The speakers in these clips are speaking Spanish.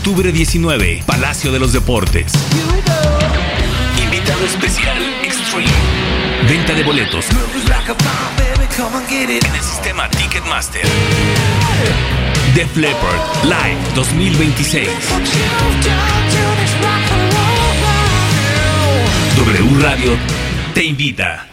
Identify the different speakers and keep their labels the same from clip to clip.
Speaker 1: octubre 19, Palacio de los Deportes. Invitado especial Extreme. Venta de boletos en el sistema Ticketmaster. Def Leppard Live 2026. W Radio te invita.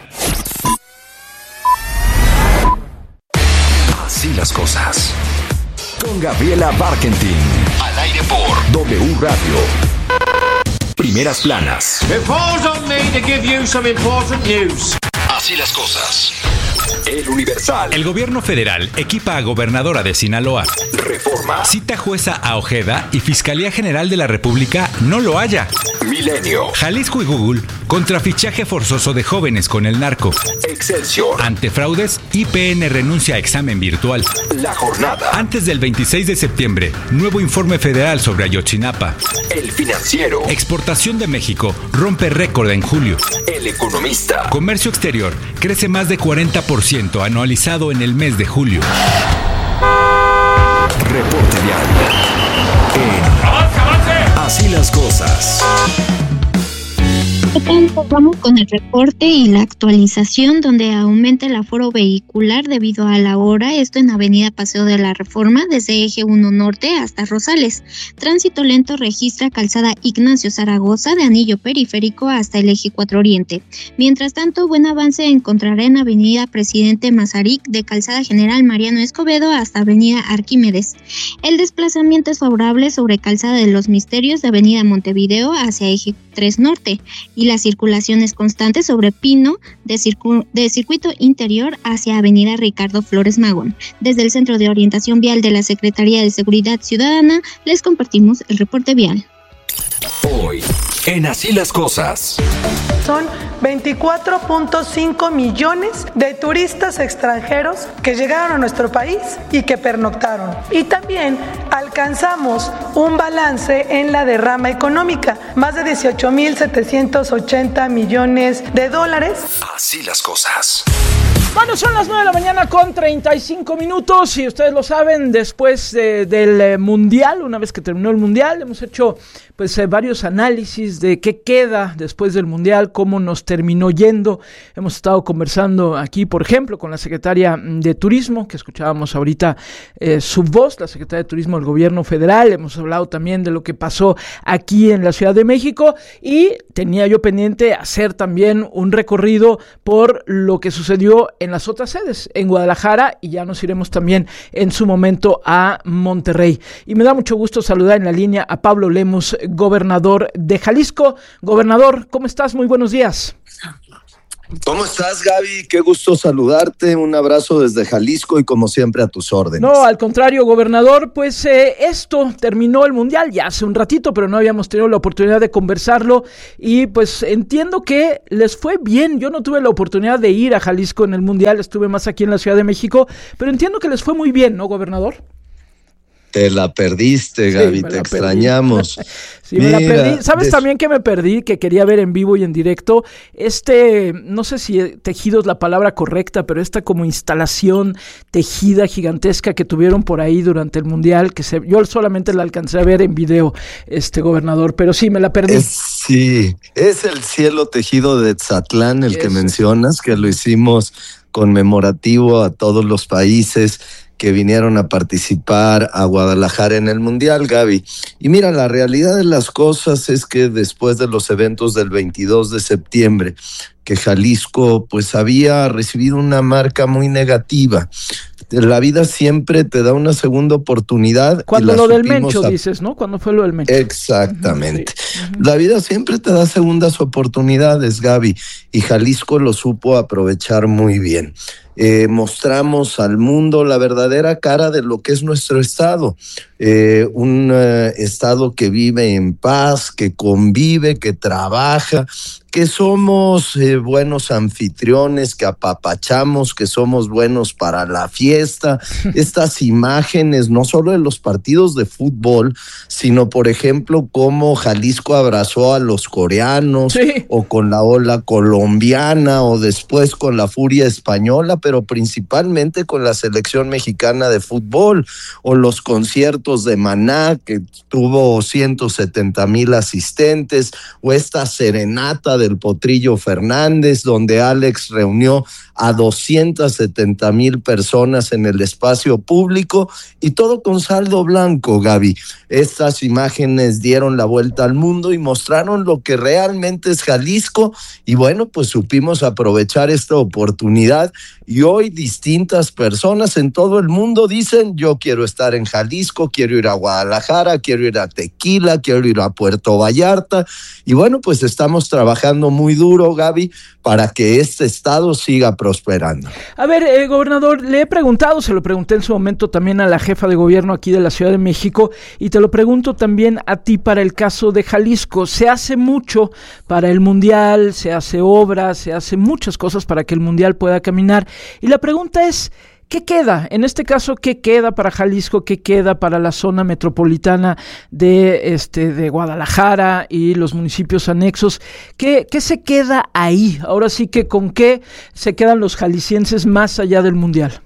Speaker 2: Así las cosas. Con Gabriela Barkentin. Al aire por W Radio. Primeras planas.
Speaker 3: It falls on me to give you some important news.
Speaker 2: Así las cosas. El Universal.
Speaker 4: El gobierno federal equipa a gobernadora de Sinaloa.
Speaker 2: Reforma.
Speaker 4: Cita jueza a Ojeda y Fiscalía General de la República no lo haya.
Speaker 2: Milenio.
Speaker 4: Jalisco y Google contra fichaje forzoso de jóvenes con el narco.
Speaker 2: Excelsior.
Speaker 4: Ante fraudes, IPN renuncia a examen virtual.
Speaker 2: La Jornada.
Speaker 4: Antes del 26 de septiembre, nuevo informe federal sobre Ayotzinapa.
Speaker 2: El Financiero.
Speaker 4: Exportación de México rompe récord en julio.
Speaker 2: El Economista.
Speaker 4: Comercio exterior crece más de 40% anualizado en el mes de julio.
Speaker 2: Reporte vial. Así las cosas.
Speaker 5: ¿Qué tal? Pues vamos con el reporte y la actualización donde aumenta el aforo vehicular debido a la hora, esto en Avenida Paseo de la Reforma desde Eje 1 Norte hasta Rosales. Tránsito lento registra calzada Ignacio Zaragoza de anillo periférico hasta el Eje 4 Oriente. Mientras tanto, buen avance encontrará en Avenida Presidente Mazarik de calzada General Mariano Escobedo hasta Avenida Arquímedes. El desplazamiento es favorable sobre calzada de los Misterios de Avenida Montevideo hacia Eje 3 Norte y la circulación es constante sobre Pino de circuito interior hacia Avenida Ricardo Flores Magón. Desde el Centro de Orientación Vial de la Secretaría de Seguridad Ciudadana les compartimos el reporte vial.
Speaker 2: Hoy, en Así las cosas.
Speaker 6: Son 24.5 millones de turistas extranjeros que llegaron a nuestro país y que pernoctaron. Y también alcanzamos un balance en la derrama económica, más de 18.780 millones de dólares.
Speaker 2: Así las cosas.
Speaker 7: Bueno, son las 9 de la mañana con 35 minutos y ustedes lo saben, después del Mundial, una vez que terminó el Mundial, hemos hecho varios análisis de qué queda después del Mundial, cómo nos terminó yendo. Hemos estado conversando aquí, por ejemplo, con la secretaria de Turismo, que escuchábamos ahorita su voz, la secretaria de Turismo del Gobierno Federal. Hemos hablado también de lo que pasó aquí en la Ciudad de México y tenía yo pendiente hacer también un recorrido por lo que sucedió en las otras sedes, en Guadalajara, y ya nos iremos también en su momento a Monterrey. Y me da mucho gusto saludar en la línea a Pablo Lemus, gobernador de Jalisco. Gobernador, ¿cómo estás? Muy buenos días.
Speaker 8: ¿Cómo estás, Gaby? Qué gusto saludarte, un abrazo desde Jalisco y como siempre a tus órdenes.
Speaker 7: No, al contrario, gobernador, esto terminó el Mundial ya hace un ratito, pero no habíamos tenido la oportunidad de conversarlo y entiendo que les fue bien. Yo no tuve la oportunidad de ir a Jalisco en el Mundial, estuve más aquí en la Ciudad de México, pero entiendo que les fue muy bien, ¿no, gobernador?
Speaker 8: Te la perdiste, Gaby, te extrañamos.
Speaker 7: Sí, me la perdí. ¿Sabes también que me perdí? Que quería ver en vivo y en directo no sé si tejido es la palabra correcta, pero esta como instalación tejida gigantesca que tuvieron por ahí durante el Mundial, yo solamente la alcancé a ver en video, gobernador, pero sí, me la perdí.
Speaker 8: Sí, es el cielo tejido de Tzatlán, el que mencionas, que lo hicimos conmemorativo a todos los países que vinieron a participar a Guadalajara en el Mundial, Gaby. Y mira, la realidad de las cosas es que después de los eventos del 22 de septiembre, que Jalisco había recibido una marca muy negativa. La vida siempre te da una segunda oportunidad.
Speaker 7: Cuando lo del Mencho dices, ¿no? Cuando fue lo del Mencho.
Speaker 8: Exactamente.
Speaker 7: Sí.
Speaker 8: La vida siempre te da segundas oportunidades, Gaby, y Jalisco lo supo aprovechar muy bien. Mostramos al mundo la verdadera cara de lo que es nuestro estado, un estado que vive en paz, que convive, que trabaja, que somos buenos anfitriones, que apapachamos, que somos buenos para la fiesta. Estas imágenes, no solo de los partidos de fútbol, sino, por ejemplo, cómo Jalisco abrazó a los coreanos, sí, o con la ola colombiana, o después con la furia española, pero principalmente con la selección mexicana de fútbol, o los conciertos de Maná, que tuvo 170,000 asistentes, o esta serenata del Potrillo Fernández, donde Alex reunió a 270,000 personas en el espacio público, y todo con saldo blanco, Gaby. Estas imágenes dieron la vuelta al mundo y mostraron lo que realmente es Jalisco, y bueno, pues supimos aprovechar esta oportunidad, y hoy distintas personas en todo el mundo dicen: yo quiero estar en Jalisco, quiero ir a Guadalajara, quiero ir a Tequila, quiero ir a Puerto Vallarta, y bueno, pues estamos trabajando muy duro, Gaby, para que este estado siga prosperando.
Speaker 7: A ver, gobernador, le he preguntado, se lo pregunté en su momento también a la jefa de gobierno aquí de la Ciudad de México, y te lo pregunto también a ti para el caso de Jalisco. Se hace mucho para el Mundial, se hace obras, se hace muchas cosas para que el Mundial pueda caminar, y la pregunta es: ¿qué queda? En este caso, ¿qué queda para Jalisco? ¿Qué queda para la zona metropolitana de Guadalajara y los municipios anexos? ¿Qué se queda ahí? Ahora sí que, ¿con qué se quedan los jaliscienses más allá del Mundial?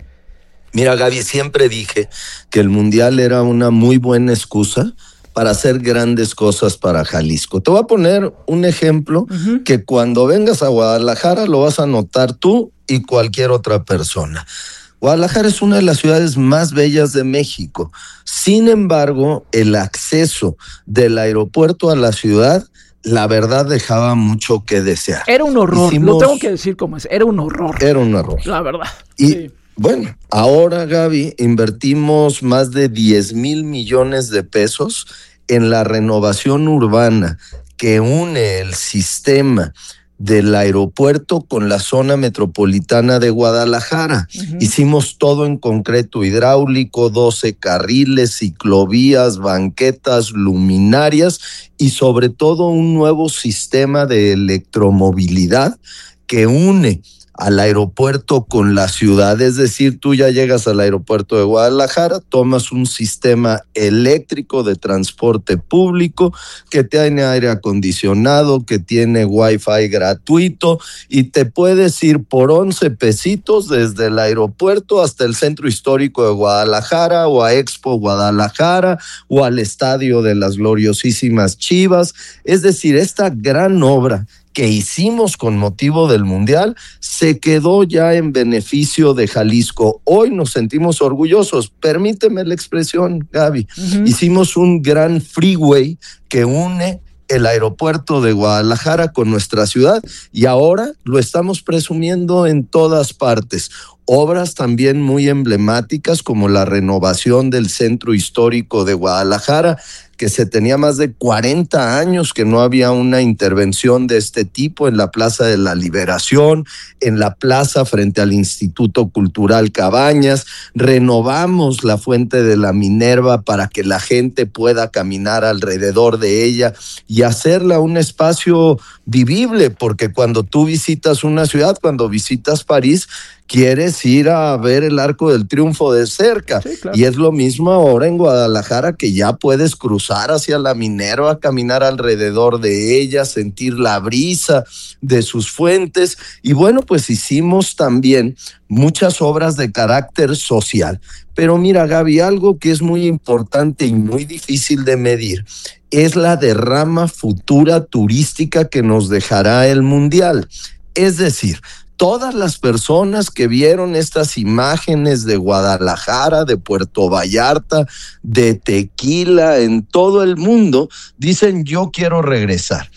Speaker 8: Mira, Gaby, siempre dije que el Mundial era una muy buena excusa para hacer grandes cosas para Jalisco. Te voy a poner un ejemplo que cuando vengas a Guadalajara lo vas a notar tú y cualquier otra persona. Guadalajara es una de las ciudades más bellas de México. Sin embargo, el acceso del aeropuerto a la ciudad, la verdad, dejaba mucho que desear.
Speaker 7: Era un horror, lo tengo que decir como es, era un horror.
Speaker 8: Era un horror.
Speaker 7: La verdad.
Speaker 8: Y
Speaker 7: sí.
Speaker 8: Bueno, ahora, Gaby, invertimos más de 10,000 millones de pesos en la renovación urbana que une el sistema del aeropuerto con la zona metropolitana de Guadalajara. Hicimos todo en concreto hidráulico, 12 carriles, ciclovías, banquetas, luminarias y sobre todo un nuevo sistema de electromovilidad que une al aeropuerto con la ciudad. Es decir, tú ya llegas al aeropuerto de Guadalajara, tomas un sistema eléctrico de transporte público que tiene aire acondicionado, que tiene wifi gratuito y te puedes ir por 11 pesitos desde el aeropuerto hasta el centro histórico de Guadalajara o a Expo Guadalajara o al estadio de las gloriosísimas Chivas. Es decir, esta gran obra que hicimos con motivo del Mundial se quedó ya en beneficio de Jalisco. Hoy nos sentimos orgullosos. Permíteme la expresión, Gaby. Hicimos un gran freeway que une el aeropuerto de Guadalajara con nuestra ciudad y ahora lo estamos presumiendo en todas partes. Obras también muy emblemáticas como la renovación del centro histórico de Guadalajara, que se tenía más de 40 años que no había una intervención de este tipo en la Plaza de la Liberación, en la plaza frente al Instituto Cultural Cabañas. Renovamos la Fuente de la Minerva para que la gente pueda caminar alrededor de ella y hacerla un espacio vivible, porque cuando tú visitas una ciudad, cuando visitas París, quieres ir a ver el Arco del Triunfo de cerca. Sí, claro. Y es lo mismo ahora en Guadalajara, que ya puedes cruzar hacia la Minerva, caminar alrededor de ella, sentir la brisa de sus fuentes. Y bueno, pues hicimos también muchas obras de carácter social. Pero mira, Gaby, algo que es muy importante y muy difícil de medir es la derrama futura turística que nos dejará el Mundial. Es decir, todas las personas que vieron estas imágenes de Guadalajara, de Puerto Vallarta, de Tequila, en todo el mundo, dicen: yo quiero regresar.